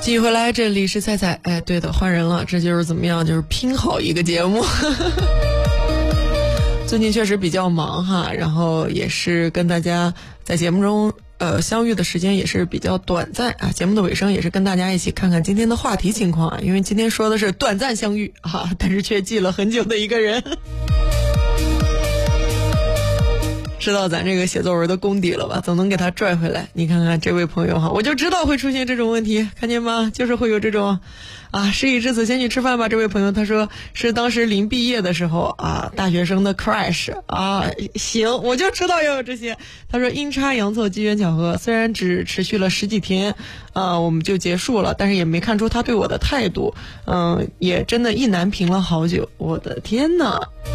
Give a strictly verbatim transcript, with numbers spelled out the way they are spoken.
继续回来，这里是菜菜。哎，对的，换人了，这就是怎么样，就是拼好一个节目。最近确实比较忙哈，然后也是跟大家在节目中呃相遇的时间也是比较短暂啊。节目的尾声也是跟大家一起看看今天的话题情况啊，因为今天说的是短暂相遇啊，但是却记了很久的一个人。知道咱这个写作文的功底了吧，总能给他拽回来。你看看这位朋友哈，我就知道会出现这种问题，看见吗？就是会有这种啊，事已至此先去吃饭吧。这位朋友他说是当时临毕业的时候啊，大学生的 crash 啊，行，我就知道要有这些。他说阴差阳错机缘巧合，虽然只持续了十几天啊，我们就结束了，但是也没看出他对我的态度，嗯，也真的意难平了好久。我的天哪！